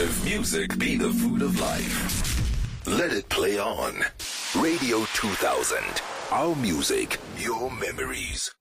If music be the food of life, let it play on. Radio 2000. Our music, your memories.